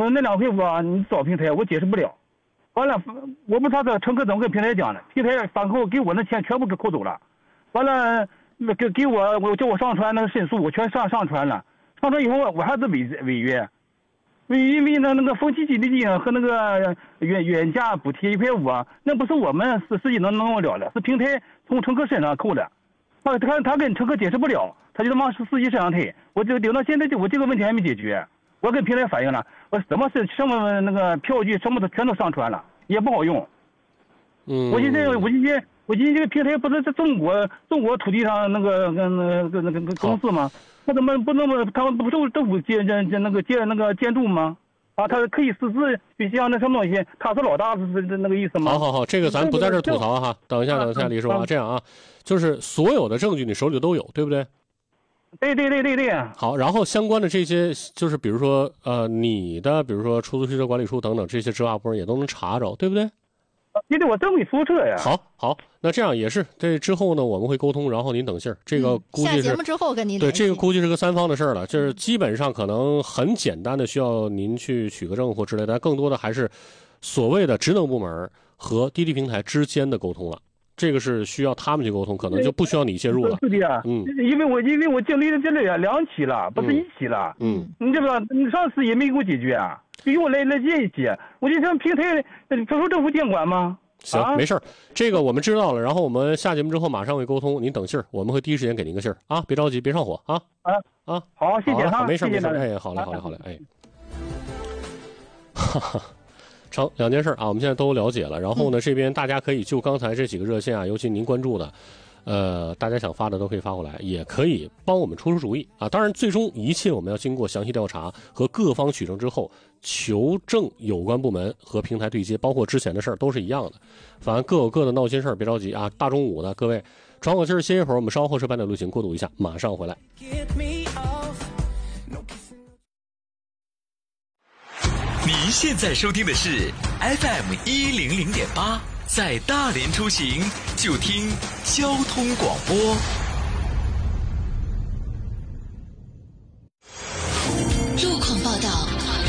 说那2回吧，你找平台，我解释不了。完了，我不知道这乘客怎么跟平台讲的，平台反扣给我那钱全部给扣走了。完了，给我叫我上传那个申诉，我全上传了。上传以后我还是违约，因为那个风气激励金和那个原价补贴1.5块，那不是我们自己能弄了的，是平台从乘客身上扣的。他跟乘客解释不了，他就往司机身上推。我就顶到现在我这个问题还没解决。我跟平台反映了，我什么那个票据什么的全都上传了，也不好用。我今天这个平台不是在中国土地上那个公司吗？他怎么不那么他们不受政府监督吗？啊，他可以私自去像那什么东西，他是老大是那个意思吗？ 好，这个咱不在这吐槽哈。等一下，李师傅这样啊，就是所有的证据你手里都有，对不对？ 对。 好，然后相关的这些，就是比如说你的，比如说出租汽车管理处等等这些执法部门也都能查着，对不对？ 对，我正给出车呀。 好，那这样也是，这之后呢我们会沟通，然后您等信儿。这个估计是下节目之后跟您对，这个估计是个3方的事儿了，就是基本上可能很简单的需要您去取个证或之类的，但更多的还是所谓的职能部门和滴滴平台之间的沟通了。这个是需要他们去沟通，可能就不需要你介入了。 是的呀，因为我经历了这2起了，不是1起了。你这个你上次也没给我解决啊，给我来接一些，我就想平台不受政府监管吗？ 行，没事儿，这个我们知道了，然后我们下节目之后马上会沟通，您等信儿，我们会第一时间给您个信儿啊，别着急，别上火啊。 好，谢谢哈， 没事，哎，好嘞，哎，哈哈。成，2件事啊，我们现在都了解了。然后呢，这边大家可以就刚才这几个热线啊，尤其您关注的，大家想发的都可以发过来，也可以帮我们出主意啊。当然，最终一切我们要经过详细调查和各方取证之后，求证有关部门和平台对接，包括之前的事儿都是一样的。反正各有各的闹心事儿，别着急啊。大中午的，各位喘口气儿，歇一会儿，我们稍后是半点录行过渡一下，马上回来。 你现在收听的是 FM100.8，在大连出行就听交通广播。 路况报道。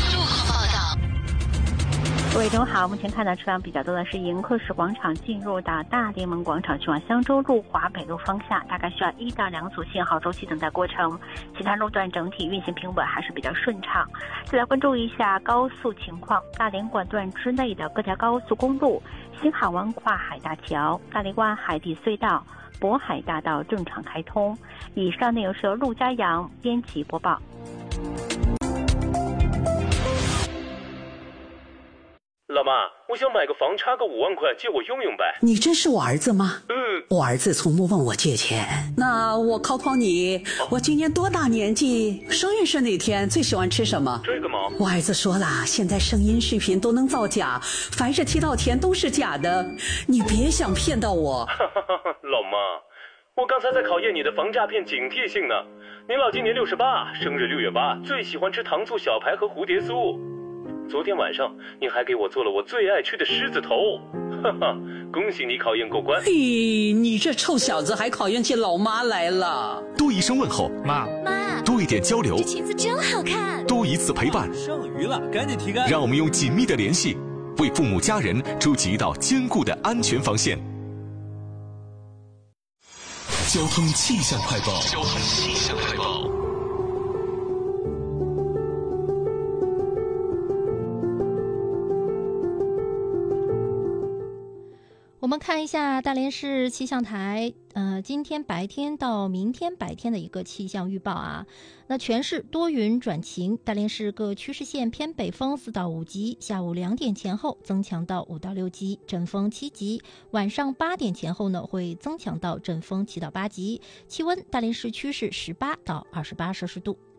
各位中午好，目前看到车辆比较多的是迎客石广场进入到大联盟广场去往香洲路华北路方向，大概需要1到2组信号周期等待过程，其他路段整体运行平稳，还是比较顺畅。再来关注一下高速情况，大连管段之内的各条高速公路，新海湾跨海大桥、大连湾海底隧道、渤海大道正常开通。以上内容是由陆家阳编辑播报。 老妈，我想买个房，差个5万块，借我用用呗。 你这是我儿子吗？我儿子从不问我借钱。那我考考你，我今年多大年纪？生日是哪天？最喜欢吃什么？ 这个吗？ 我儿子说了，现在声音视频都能造假，凡是提到钱都是假的，你别想骗到我。 老妈，我刚才在考验你的防诈骗警惕性呢。您老今年68，生日6月8，最喜欢吃糖醋小排和蝴蝶酥。昨天晚上你还给我做了我最爱吃的狮子头，哈哈，恭喜你考验过关。 嘿，你这臭小子还考验起老妈来了。 多一声问候， 妈， 多一点交流， 这裙子真好看， 多一次陪伴， 剩余了赶紧提干。 让我们用紧密的联系为父母家人筑起一道坚固的安全防线。交通气象快报。 我们看一下大连市气象台，今天白天到明天白天的一个气象预报啊。那全市多云转晴，大连市各区市县偏北风4到5级，下午2点前后增强到5到6级，阵风7级。晚上8点前后呢会增强到阵风7到8级。气温，大连市区是18到28摄氏度。